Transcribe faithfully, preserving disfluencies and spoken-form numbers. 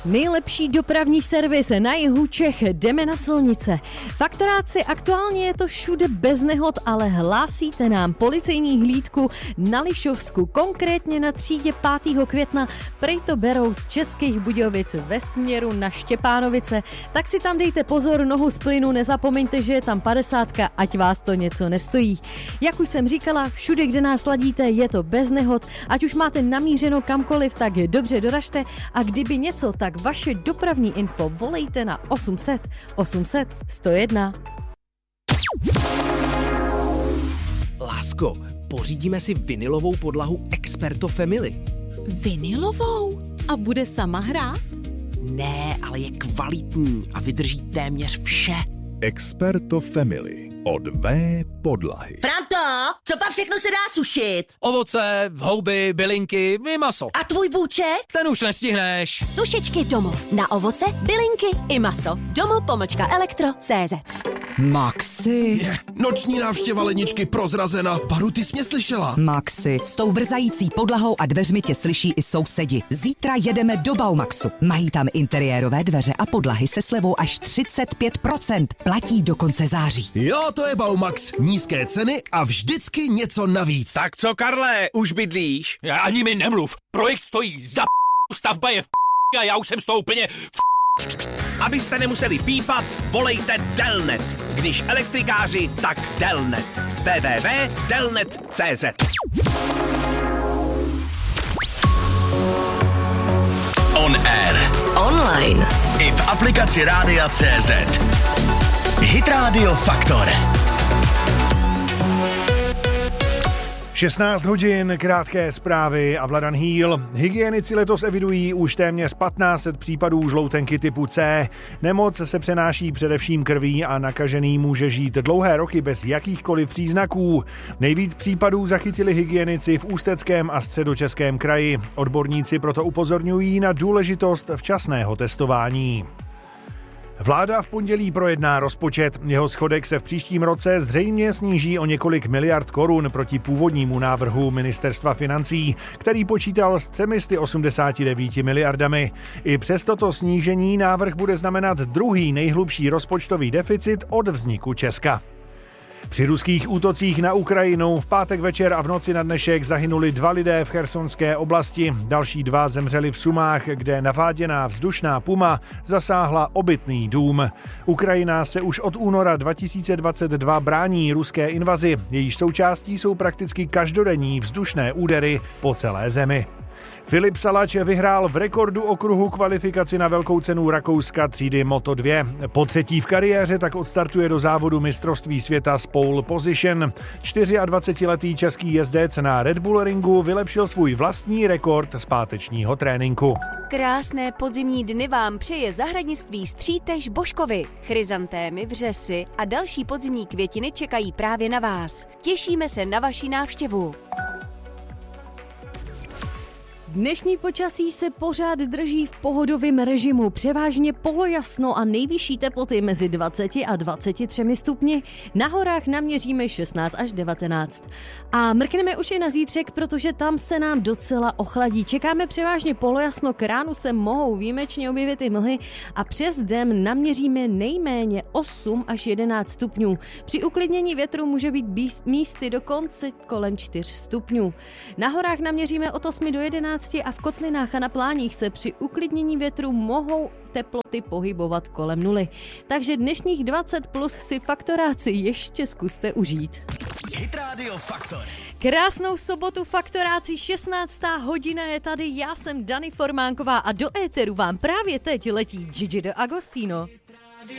Nejlepší dopravní servis na jihu Čech, jdeme na silnice. Faktoráci aktuálně je to všude bez nehod, ale hlásíte nám policejní hlídku na Lišovsku, konkrétně na třídě pátého května, prej to berou z Českých Budějovic ve směru na Štěpánovice, tak si tam dejte pozor, nohu z plynu, nezapomeňte, že je tam padesátka, ať vás to něco nestojí. Jak už jsem říkala, všude, kde nás ladíte, je to bez nehod, ať už máte namířeno kamkoliv, tak dobře doražte a kdyby něco, tak vaše dopravní info volejte na osm set osm set sto jedna. Lásko, pořídíme si vinilovou podlahu Experto Family. Vinilovou? A bude sama hrát? Ne, ale je kvalitní a vydrží téměř vše. Experto Family od V podlahy. Franto, co pak všechno se dá sušit? Ovoce, houby, bylinky i maso. A tvůj bůček? Ten už nestihneš. Sušičky Domo. Na ovoce, bylinky i maso. Domo pomlčka elektro tečka cé zet. Maxi. Je, noční návštěva ledničky prozrazena. Paru, ty jsi mě slyšela? Maxi, s tou vrzající podlahou a dveřmi tě slyší i sousedi. Zítra jedeme do Baumaxu. Mají tam interiérové dveře a podlahy se slevou až třicet pět procent. Platí do konce září. Jo, to je Baumax. Nízké ceny a vždycky něco navíc. Tak co, Karle, už bydlíš? Já ani mi nemluv. Projekt stojí za p***, stavba je v p***, a já už jsem z toho úplně v p***. Abyste nemuseli pípat, volejte Delnet. Když elektrikáři, tak Delnet. w w w tečka delnet tečka cé zet. On air. Online. I v aplikaci Rádia tečka cé zet. Hit Radio Faktor. šestnáct hodin, krátké zprávy a Vladan Hýl. Hygienici letos evidují už téměř patnáct set případů žloutenky typu C. Nemoc se přenáší především krví a nakažený může žít dlouhé roky bez jakýchkoliv příznaků. Nejvíc případů zachytili hygienici v Ústeckém a Středočeském kraji. Odborníci proto upozorňují na důležitost včasného testování. Vláda v pondělí projedná rozpočet. Jeho schodek se v příštím roce zřejmě sníží o několik miliard korun proti původnímu návrhu Ministerstva financí, který počítal s třemi sty osmdesáti devíti miliardami. I přes toto snížení návrh bude znamenat druhý nejhlubší rozpočtový deficit od vzniku Česka. Při ruských útocích na Ukrajinu v pátek večer a v noci na dnešek zahynuli dva lidé v Chersonské oblasti. Další dva zemřeli v Sumách, kde naváděná vzdušná puma zasáhla obytný dům. Ukrajina se už od února dva tisíce dvacet dva brání ruské invazi. Jejíž součástí jsou prakticky každodenní vzdušné údery po celé zemi. Filip Salač vyhrál v rekordu okruhu kvalifikaci na velkou cenu Rakouska třídy Moto dva. Po třetí v kariéře tak odstartuje do závodu mistrovství světa z pole position. dvacetičtyřletý český jezdec na Red Bull ringu vylepšil svůj vlastní rekord z pátečního tréninku. Krásné podzimní dny vám přeje zahradnictví Střítež Božkovi. Chryzantémy, vřesy a další podzimní květiny čekají právě na vás. Těšíme se na vaši návštěvu. Dnešní počasí se pořád drží v pohodovém režimu, převážně polojasno a nejvyšší teploty mezi dvaceti a dvaceti třemi stupni. Na horách naměříme šestnáct až devatenáct. A mrkneme už i na zítřek, protože tam se nám docela ochladí. Čekáme převážně polojasno, k ránu se mohou výjimečně objevit i mlhy a přes den naměříme nejméně osm až jedenáct stupňů. Při uklidnění větru může být místy dokonce kolem čtyř stupňů. Na horách naměříme od osmi do jedenácti a v kotlinách a na pláních se při uklidnění větru mohou teploty pohybovat kolem nuly. Takže dnešních dvacet plus si faktoráci ještě zkuste užít. Hit Radio Faktor. Krásnou sobotu faktoráci, šestnáctá hodina je tady, já jsem Dani Formánková a do éteru vám právě teď letí Gigi D'Agostino.